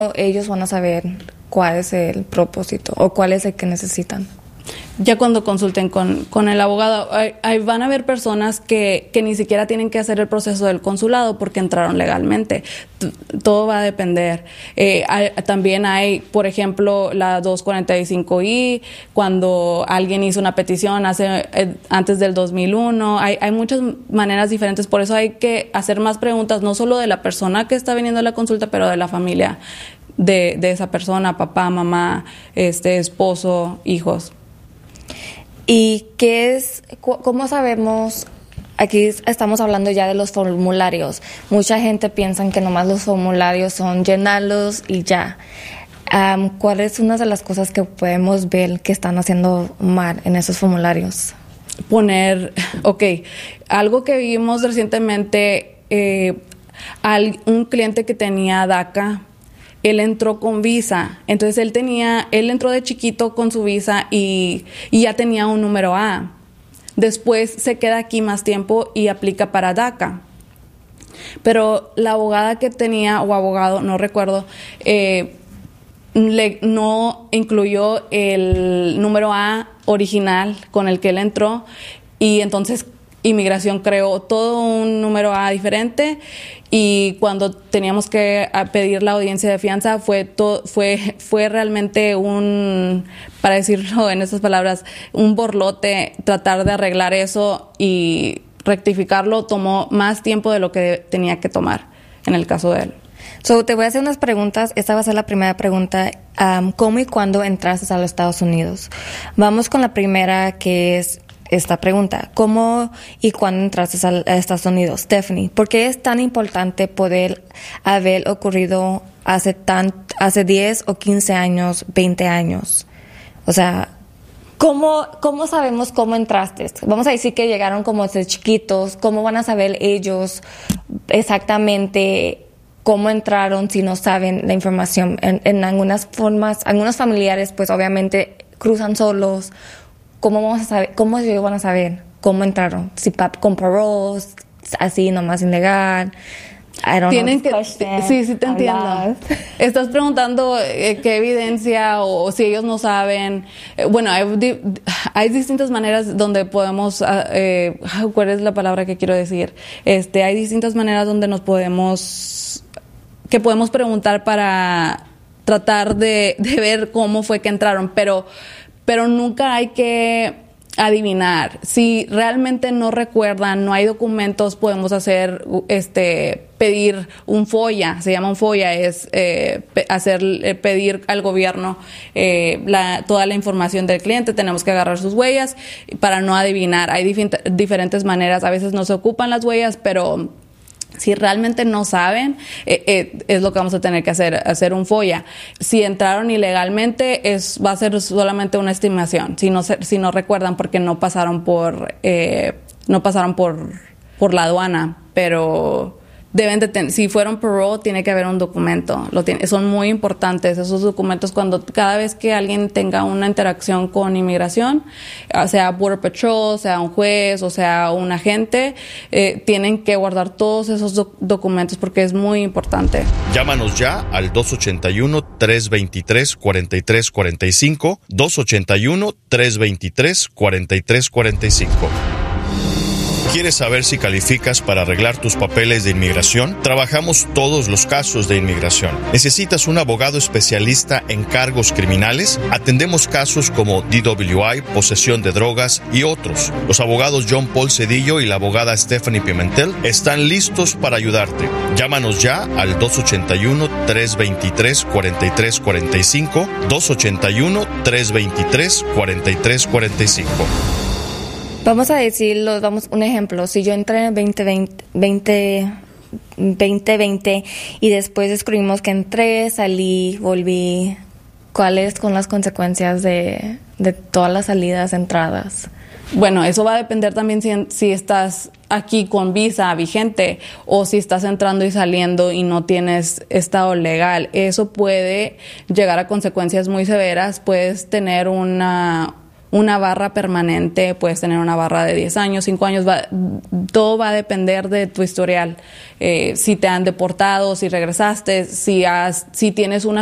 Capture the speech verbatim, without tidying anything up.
ellos van a saber cuál es el propósito o cuál es el que necesitan? Ya cuando consulten con, con el abogado, hay, hay, van a haber personas que, que ni siquiera tienen que hacer el proceso del consulado porque entraron legalmente. T- todo va a depender. Eh, hay, también hay, por ejemplo, la doscientos cuarenta y cinco I, cuando alguien hizo una petición hace eh, antes del dos mil uno. Hay, hay muchas maneras diferentes, por eso hay que hacer más preguntas, no solo de la persona que está viniendo a la consulta, pero de la familia de, de esa persona, papá, mamá, este, esposo, hijos. ¿Y qué es, cómo sabemos? Aquí estamos hablando ya de los formularios. Mucha gente piensa que nomás los formularios son llenarlos y ya. Um, ¿Cuál es una de las cosas que podemos ver que están haciendo mal en esos formularios? Poner, ok, algo que vimos recientemente, eh, al, un cliente que tenía DACA, él entró con visa, entonces él tenía, él entró de chiquito con su visa y, y ya tenía un número A. Después se queda aquí más tiempo y aplica para DACA. Pero la abogada que tenía, o abogado, no recuerdo, eh, le, no incluyó el número A original con el que él entró y entonces Inmigración creó todo un número A diferente y cuando teníamos que pedir la audiencia de fianza fue to, fue fue realmente un, para decirlo en estas palabras, un borlote tratar de arreglar eso y rectificarlo tomó más tiempo de lo que tenía que tomar en el caso de él. So, te voy a hacer unas preguntas. Esta va a ser la primera pregunta. Um, ¿Cómo y cuándo entraste a los Estados Unidos? Vamos con la primera, que es esta pregunta. ¿Cómo y cuándo entraste a Estados Unidos? Stephanie, ¿por qué es tan importante poder haber ocurrido hace, tan, hace diez o quince años, veinte años? O sea, ¿cómo, ¿cómo sabemos cómo entraste? Vamos a decir que llegaron como desde chiquitos. ¿Cómo van a saber ellos exactamente cómo entraron si no saben la información? En, en algunas formas, algunos familiares pues obviamente cruzan solos. ¿Cómo vamos a saber, cómo ellos van a saber cómo entraron? Si pap, con parole, así nomás ilegal. I don't Tienen know que, sí, sí te entiendo. Estás preguntando eh, qué evidencia o, o si ellos no saben. Eh, bueno, hay, di, hay distintas maneras donde podemos, eh, ¿cuál es la palabra que quiero decir? Este, hay distintas maneras donde nos podemos, que podemos preguntar para tratar de, de ver cómo fue que entraron, pero pero nunca hay que adivinar. Si realmente no recuerdan, no hay documentos, podemos hacer, este, pedir un FOIA, se llama un FOIA, es eh, hacer, eh, pedir al gobierno eh, la, toda la información del cliente, tenemos que agarrar sus huellas para no adivinar. Hay dif- diferentes maneras, a veces no se ocupan las huellas, pero si realmente no saben, eh, eh, es lo que vamos a tener que hacer, hacer un FOIA. Si entraron ilegalmente, es, va a ser solamente una estimación, si no, se, si no recuerdan porque no pasaron por, eh, no pasaron por, por la aduana, pero deben de ten, si fueron parole, tiene que haber un documento. Lo tiene, son muy importantes esos documentos cuando cada vez que alguien tenga una interacción con inmigración, sea Border Patrol, sea un juez o sea un agente, eh, tienen que guardar todos esos doc- documentos porque es muy importante. Llámanos ya al dos ocho uno, tres dos tres, cuatro tres cuatro cinco, dos ocho uno, tres dos tres, cuatro tres cuatro cinco. ¿Quieres saber si calificas para arreglar tus papeles de inmigración? Trabajamos todos los casos de inmigración. ¿Necesitas un abogado especialista en cargos criminales? Atendemos casos como D W I, posesión de drogas y otros. Los abogados John Paul Cedillo y la abogada Stephanie Pimentel están listos para ayudarte. Llámanos ya al dos ocho uno, tres dos tres, cuatro tres cuatro cinco, dos ocho uno, tres dos tres, cuatro tres cuatro cinco. Vamos a decirlo, vamos un ejemplo. Si yo entré en veinte veinte y después descubrimos que entré, salí, volví, ¿cuáles son las consecuencias de, de todas las salidas, entradas? Bueno, eso va a depender también si, si estás aquí con visa vigente o si estás entrando y saliendo y no tienes estado legal. Eso puede llegar a consecuencias muy severas. Puedes tener una una barra permanente, puedes tener una barra de diez años, cinco años, va, todo va a depender de tu historial. Eh, si te han deportado, si regresaste, si, has, si tienes una